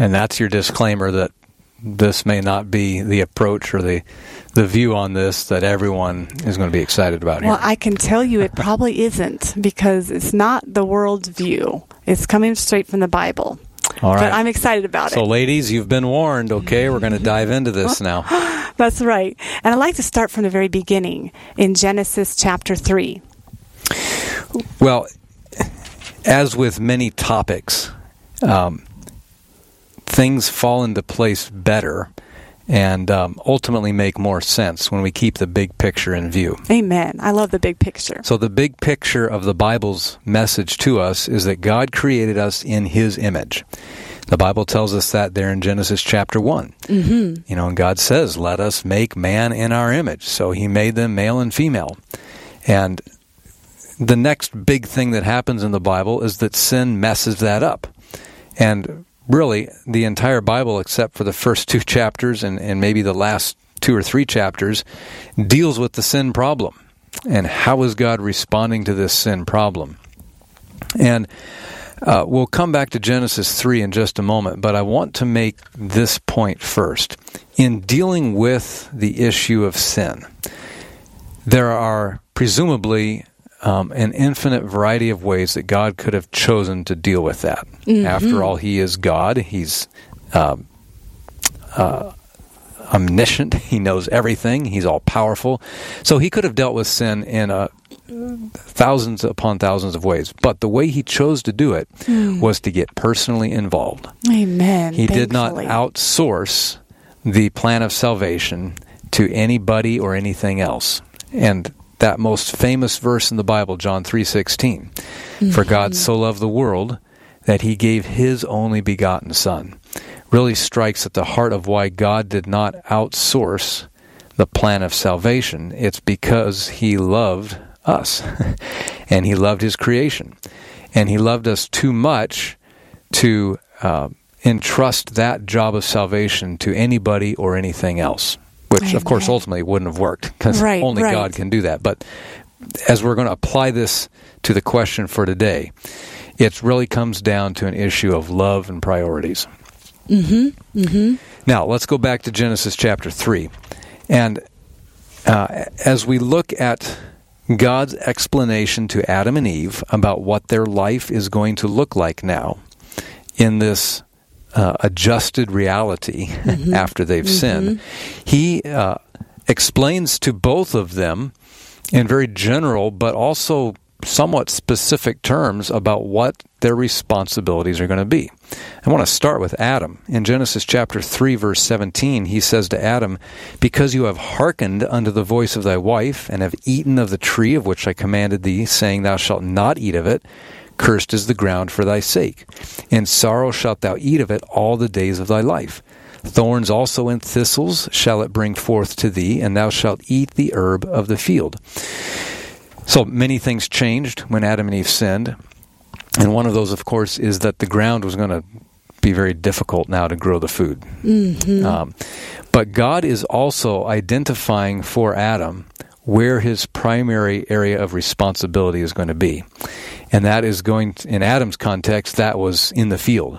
And that's your disclaimer that this may not be the approach or the view on this that everyone is going to be excited about here. Well, I can tell you it probably isn't, because it's not the world's view. It's coming straight from the Bible. All right. But I'm excited about it. So, ladies, you've been warned, okay? We're going to dive into this now. That's right. And I'd like to start from the very beginning in Genesis chapter 3. Well, as with many topics, things fall into place better and ultimately make more sense when we keep the big picture in view. Amen. I love the big picture. So the big picture of the Bible's message to us is that God created us in His image. The Bible tells us that there in Genesis chapter 1. Mm-hmm. You know, and God says, let us make man in our image. So He made them male and female. And the next big thing that happens in the Bible is that sin messes that up. And really, the entire Bible, except for the first 2 chapters and maybe the last 2 or 3 chapters, deals with the sin problem. And how is God responding to this sin problem? And we'll come back to Genesis 3 in just a moment, but I want to make this point first. In dealing with the issue of sin, there are presumably an infinite variety of ways that God could have chosen to deal with that. Mm-hmm. After all, He is God. He's omniscient. He knows everything. He's all-powerful. So He could have dealt with sin in thousands upon thousands of ways. But the way He chose to do it was to get personally involved. Amen. He did not outsource the plan of salvation to anybody or anything else. And that most famous verse in the Bible, John 3:16, for God so loved the world that He gave His only begotten Son, really strikes at the heart of why God did not outsource the plan of salvation. It's because He loved us, and He loved His creation, and He loved us too much to entrust that job of salvation to anybody or anything else. Which, of course, ultimately wouldn't have worked, because only God can do that. But as we're going to apply this to the question for today, it really comes down to an issue of love and priorities. Mm-hmm. Mm-hmm. Now, let's go back to Genesis chapter 3. And as we look at God's explanation to Adam and Eve about what their life is going to look like now in this adjusted reality after they've sinned, He explains to both of them in very general but also somewhat specific terms about what their responsibilities are going to be. I want to start with Adam. In Genesis chapter 3, verse 17, He says to Adam, because you have hearkened unto the voice of thy wife, and have eaten of the tree of which I commanded thee, saying, thou shalt not eat of it, cursed is the ground for thy sake. In sorrow shalt thou eat of it all the days of thy life. Thorns also and thistles shall it bring forth to thee, and thou shalt eat the herb of the field. So many things changed when Adam and Eve sinned. And one of those, of course, is that the ground was going to be very difficult now to grow the food. Mm-hmm. But God is also identifying for Adam where his primary area of responsibility is going to be. And that is going to, in Adam's context, that was in the field.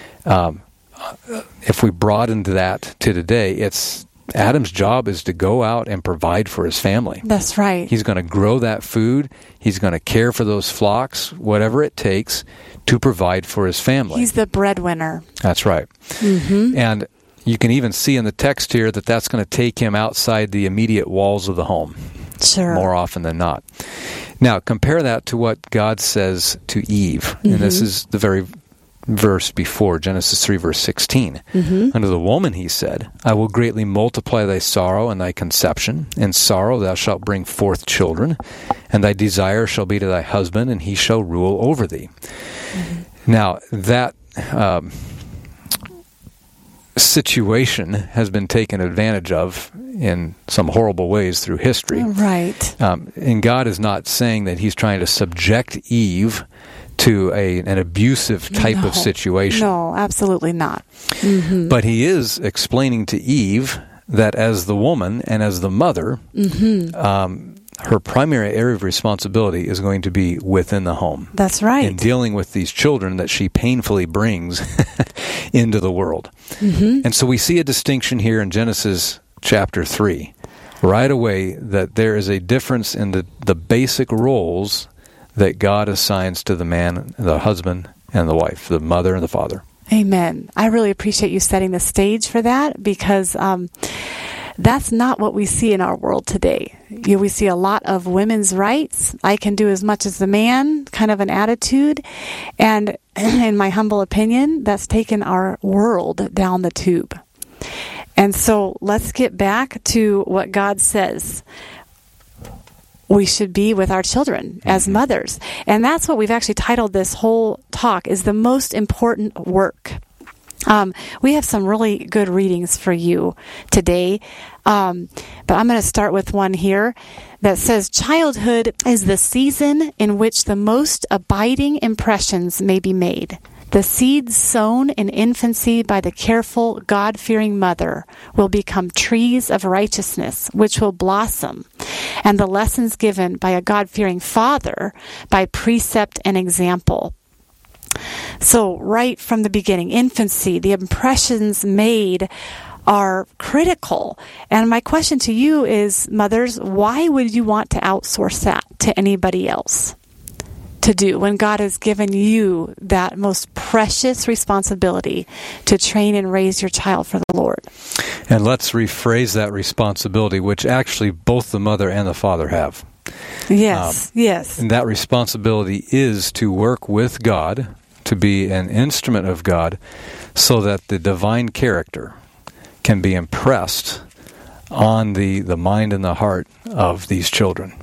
If we broadened that to today, it's Adam's job is to go out and provide for his family. That's right. He's going to grow that food. He's going to care for those flocks, whatever it takes to provide for his family. He's the breadwinner. That's right. Mm-hmm. And you can even see in the text here that that's going to take him outside the immediate walls of the home. Sure. More often than not. Now, compare that to what God says to Eve. Mm-hmm. And this is the very verse before, Genesis 3, verse 16. Mm-hmm. Unto the woman he said, I will greatly multiply thy sorrow and thy conception. In sorrow thou shalt bring forth children, and thy desire shall be to thy husband, and he shall rule over thee. Mm-hmm. Now, that situation has been taken advantage of in some horrible ways through history. Right. And God is not saying that he's trying to subject Eve to an abusive type of situation. No, absolutely not. Mm-hmm. But he is explaining to Eve that as the woman and as the mother, mm-hmm. her primary area of responsibility is going to be within the home. That's right. In dealing with these children that she painfully brings into the world. And so we see a distinction here in Genesis chapter 3, right away, that there is a difference in the basic roles that God assigns to the man, the husband, and the wife, the mother and the father. Amen. I really appreciate you setting the stage for that, because that's not what we see in our world today. We see a lot of women's rights. I can do as much as the man, kind of an attitude. And in my humble opinion, that's taken our world down the tube. And so let's get back to what God says we should be with our children as mothers. And that's what we've actually titled this whole talk, is the most important work. We have some really good readings for you today, but I'm going to start with one here that says, childhood is the season in which the most abiding impressions may be made. The seeds sown in infancy by the careful, God-fearing mother will become trees of righteousness, which will blossom, and the lessons given by a God-fearing father by precept and example. So right from the beginning, infancy, the impressions made are critical. And my question to you is, mothers, why would you want to outsource that to anybody else to do when God has given you that most precious responsibility to train and raise your child for the Lord? And let's rephrase that responsibility, which actually both the mother and the father have. Yes, yes. And that responsibility is to work with God, to be an instrument of God, so that the divine character can be impressed on the mind and the heart of these children.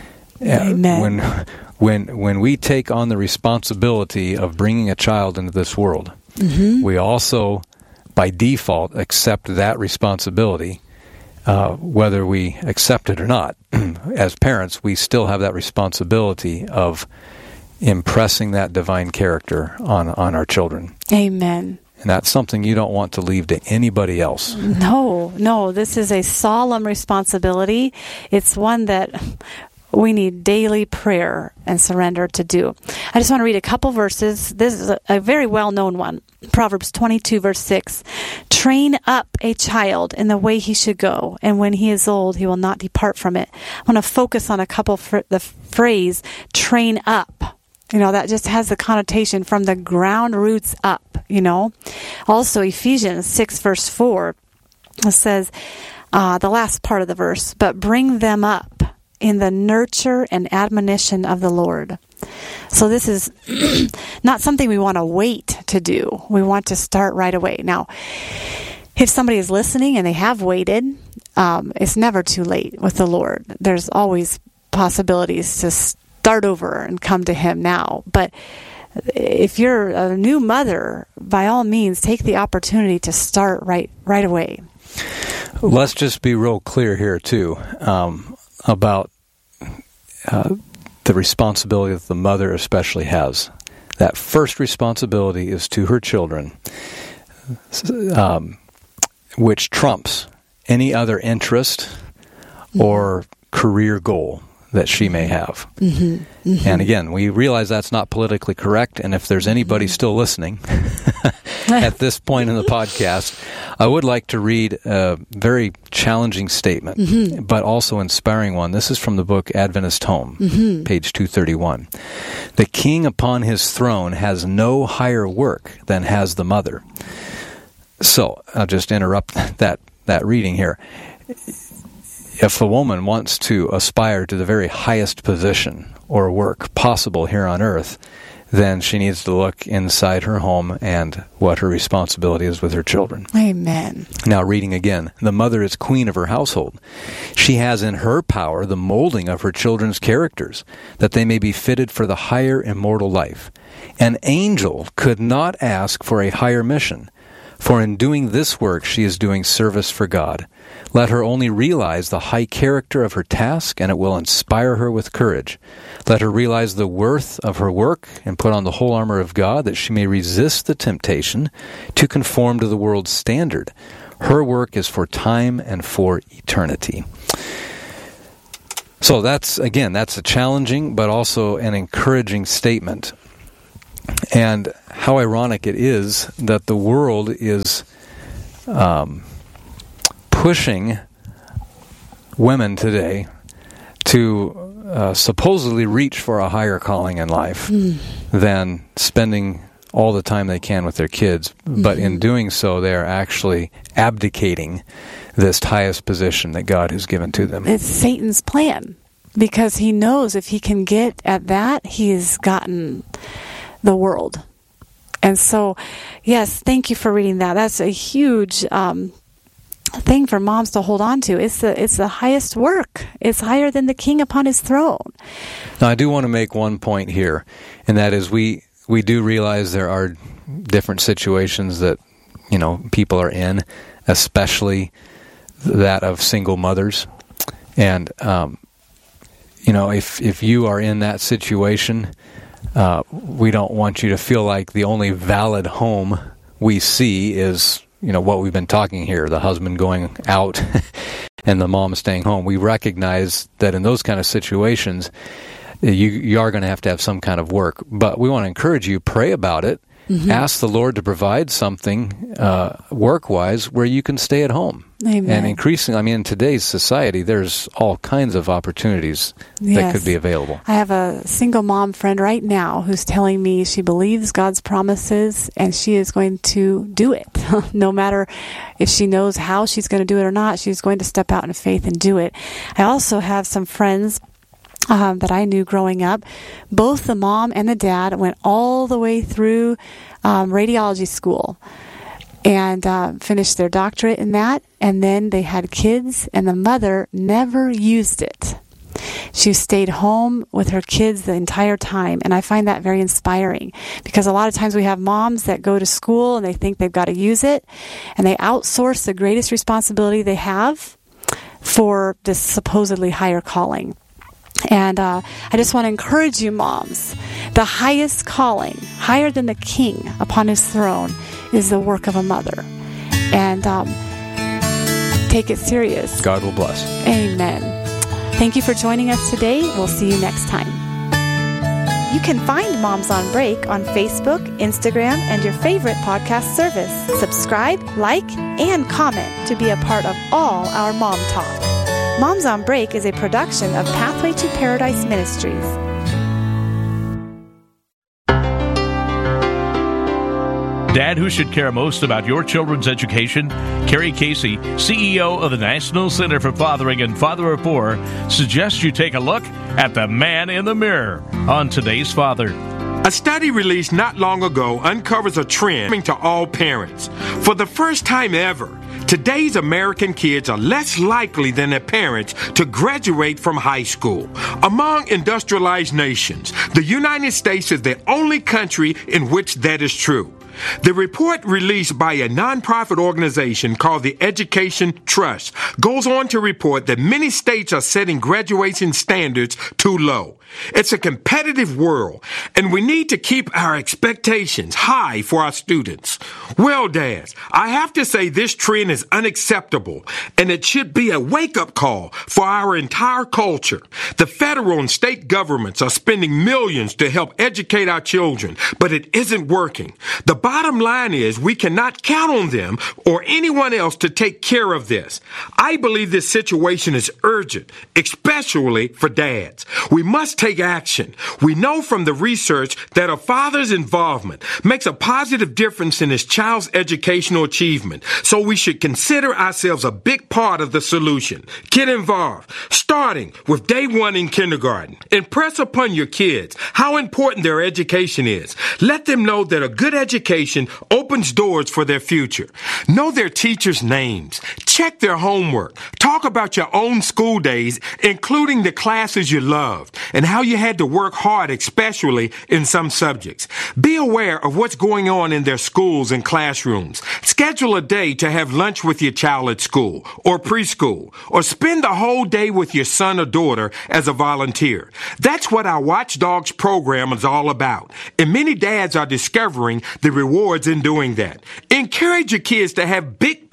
Amen. When we take on the responsibility of bringing a child into this world, we also, by default, accept that responsibility, whether we accept it or not. As parents, we still have that responsibility of impressing that divine character on our children. Amen. And that's something you don't want to leave to anybody else. No, this is a solemn responsibility. It's one that we need daily prayer and surrender to do. I just want to read a couple verses. This is a very well-known one. Proverbs 22, verse 6. Train up a child in the way he should go, and when he is old, he will not depart from it. I want to focus on a couple the phrase, train up. That just has the connotation from the ground roots up, Also, Ephesians 6, verse 4 says, the last part of the verse, but bring them up in the nurture and admonition of the Lord. So this is not something we want to wait to do. We want to start right away. Now, if somebody is listening and they have waited, it's never too late with the Lord. There's always possibilities to start over and come to Him now. But if you're a new mother, by all means, take the opportunity to start right away. Let's just be real clear here, too, about the responsibility that the mother especially has. That first responsibility is to her children, which trumps any other interest or career goal that she may have. And again, we realize that's not politically correct, and if there's anybody still listening at this point in the podcast, I would like to read a very challenging statement, but also inspiring one. This is from the book Adventist Home, page 231. The king upon his throne has no higher work than has the mother. So, I'll just interrupt that reading here. If a woman wants to aspire to the very highest position or work possible here on earth, then she needs to look inside her home and what her responsibility is with her children. Amen. Now, reading again, the mother is queen of her household. She has in her power the molding of her children's characters, that they may be fitted for the higher immortal life. An angel could not ask for a higher mission, for in doing this work she is doing service for God. Let her only realize the high character of her task, and it will inspire her with courage. Let her realize the worth of her work and put on the whole armor of God, that she may resist the temptation to conform to the world's standard. Her work is for time and for eternity. So that's a challenging but also an encouraging statement. And how ironic it is that the world is pushing women today to supposedly reach for a higher calling in life than spending all the time they can with their kids. But in doing so, they are actually abdicating this highest position that God has given to them. It's Satan's plan, because he knows if he can get at that, he has gotten the world. And so, yes, thank you for reading that. That's a huge thing for moms to hold on to. It's the highest work. It's higher than the king upon his throne. Now, I do want to make one point here, and that is we do realize there are different situations that, people are in, especially that of single mothers. And, if you are in that situation, we don't want you to feel like the only valid home we see is, what we've been talking here, the husband going out and the mom staying home. We recognize that in those kind of situations, you are going to have some kind of work. But we want to encourage you, pray about it. Ask the Lord to provide something work-wise where you can stay at home. Amen. And increasingly, in today's society, there's all kinds of opportunities that could be available. I have a single mom friend right now who's telling me she believes God's promises and she is going to do it. No matter if she knows how she's going to do it or not, she's going to step out in faith and do it. I also have some friends that I knew growing up. Both the mom and the dad went all the way through radiology school and finished their doctorate in that, and then they had kids, and the mother never used it. She stayed home with her kids the entire time, and I find that very inspiring, because a lot of times we have moms that go to school and they think they've got to use it, and they outsource the greatest responsibility they have for this supposedly higher calling. And I just want to encourage you, moms. The highest calling, higher than the king upon his throne, is the work of a mother. And take it serious. God will bless. Amen. Thank you for joining us today. We'll see you next time. You can find Moms on Break on Facebook, Instagram, and your favorite podcast service. Subscribe, like, and comment to be a part of all our mom talk. Moms on Break is a production of Pathway to Paradise Ministries. Dad, who should care most about your children's education? Carrie Casey, CEO of the National Center for Fathering and Father of Four, suggests you take a look at the man in the mirror on Today's Father. A study released not long ago uncovers a trend coming to all parents. For the first time ever, today's American kids are less likely than their parents to graduate from high school. Among industrialized nations, the United States is the only country in which that is true. The report released by a nonprofit organization called the Education Trust goes on to report that many states are setting graduation standards too low. It's a competitive world, and we need to keep our expectations high for our students. Well, dads, I have to say this trend is unacceptable, and it should be a wake-up call for our entire culture. The federal and state governments are spending millions to help educate our children, but it isn't working. The bottom line is we cannot count on them or anyone else to take care of this. I believe this situation is urgent, especially for dads. We must take action. We know from the research that a father's involvement makes a positive difference in his child's educational achievement, so we should consider ourselves a big part of the solution. Get involved, starting with day one in kindergarten. Impress upon your kids how important their education is. Let them know that a good education opens doors for their future. Know their teachers' names. Check their homework. Talk about your own school days, including the classes you loved and how you had to work hard, especially in some subjects. Be aware of what's going on in their schools and classrooms. Schedule a day to have lunch with your child at school or preschool, or spend the whole day with your son or daughter as a volunteer. That's what our Watchdogs program is all about, and many dads are discovering the rewards in doing that. Encourage your kids to have big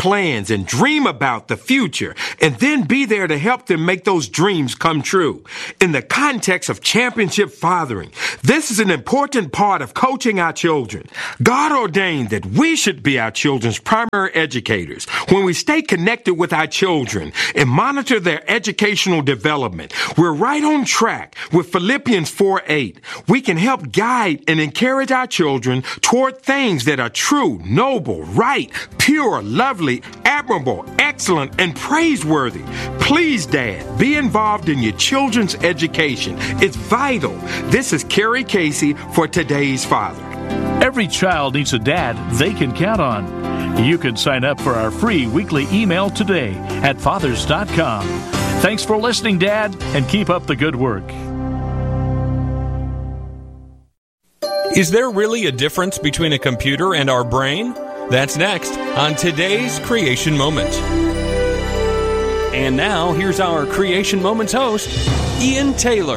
plans and dream about the future, and then be there to help them make those dreams come true. In the context of championship fathering, this is an important part of coaching our children. God ordained that we should be our children's primary educators. When we stay connected with our children and monitor their educational development, we're right on track with Philippians 4:8. We can help guide and encourage our children toward things that are true, noble, right, pure, lovely, admirable, excellent, and praiseworthy. Please, Dad, be involved in your children's education. It's vital. This is Kerry Casey for Today's Father. Every child needs a dad they can count on. You can sign up for our free weekly email today at fathers.com. Thanks for listening, Dad, and keep up the good work. Is there really a difference between a computer and our brain? That's next on today's Creation Moment. And now, here's our Creation Moments host, Ian Taylor.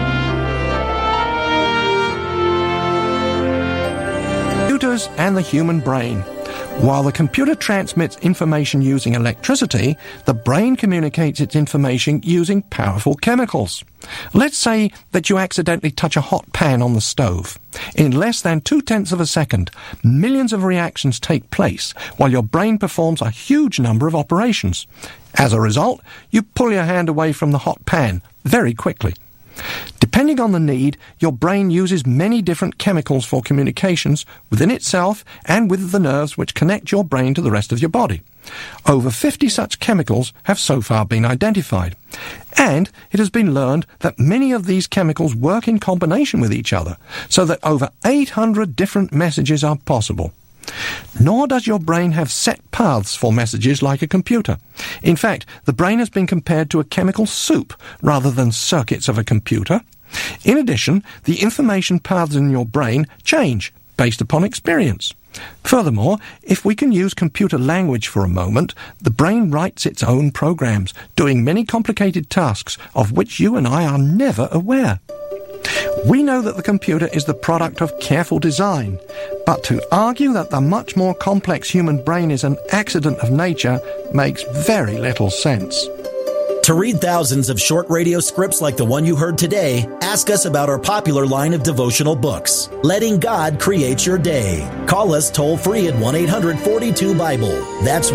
Computers and the human brain. While the computer transmits information using electricity, the brain communicates its information using powerful chemicals. Let's say that you accidentally touch a hot pan on the stove. In less than 0.2 of a second, millions of reactions take place while your brain performs a huge number of operations. As a result, you pull your hand away from the hot pan very quickly. Depending on the need, your brain uses many different chemicals for communications within itself and with the nerves which connect your brain to the rest of your body. Over 50 such chemicals have so far been identified. And it has been learned that many of these chemicals work in combination with each other, so that over 800 different messages are possible. Nor does your brain have set paths for messages like a computer. In fact, the brain has been compared to a chemical soup rather than circuits of a computer. In addition, the information paths in your brain change based upon experience. Furthermore, if we can use computer language for a moment, the brain writes its own programs, doing many complicated tasks of which you and I are never aware. We know that the computer is the product of careful design, but to argue that the much more complex human brain is an accident of nature makes very little sense. To read thousands of short radio scripts like the one you heard today, ask us about our popular line of devotional books, Letting God Create Your Day. Call us toll-free at 1-800-42-BIBLE. That's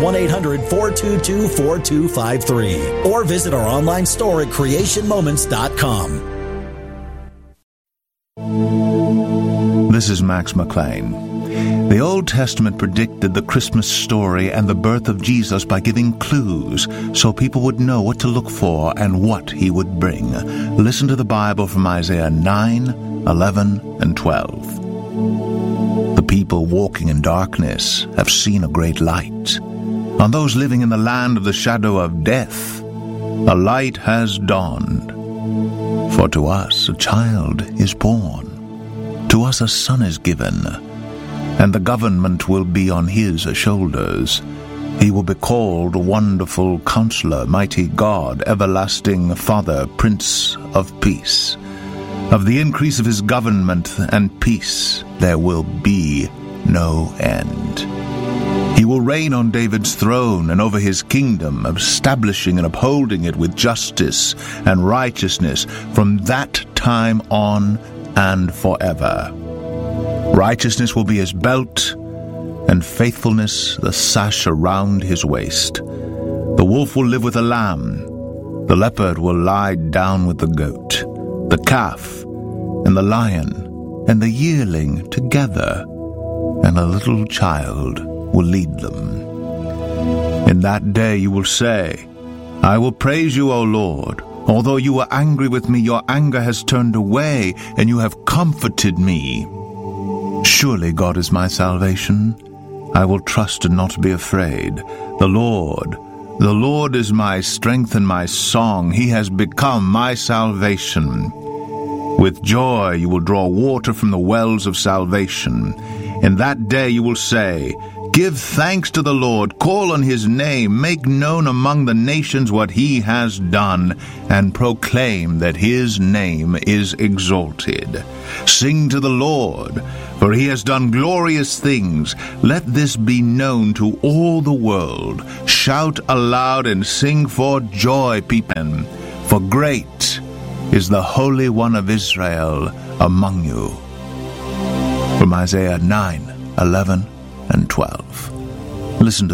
1-800-422-4253. Or visit our online store at creationmoments.com. This is Max McLean. The Old Testament predicted the Christmas story and the birth of Jesus by giving clues so people would know what to look for and what he would bring. Listen to the Bible from Isaiah 9, 11, and 12. The people walking in darkness have seen a great light. On those living in the land of the shadow of death, a light has dawned. For to us a child is born. To us a son is given, and the government will be on his shoulders. He will be called Wonderful Counselor, Mighty God, Everlasting Father, Prince of Peace. Of the increase of his government and peace there will be no end. He will reign on David's throne and over his kingdom, establishing and upholding it with justice and righteousness from that time on and forever. Righteousness will be his belt, and faithfulness the sash around his waist. The wolf will live with the lamb, the leopard will lie down with the goat, the calf and the lion and the yearling together, and a little child will lead them. In that day you will say, I will praise you, O Lord. Although you were angry with me, your anger has turned away, and you have comforted me. Surely God is my salvation. I will trust and not be afraid. The Lord is my strength and my song. He has become my salvation. With joy you will draw water from the wells of salvation. In that day you will say, Give thanks to the Lord, call on his name, make known among the nations what he has done, and proclaim that his name is exalted. Sing to the Lord, for he has done glorious things. Let this be known to all the world. Shout aloud and sing for joy, people, for great is the Holy One of Israel among you. From Isaiah 9, 11, and 12. Listen to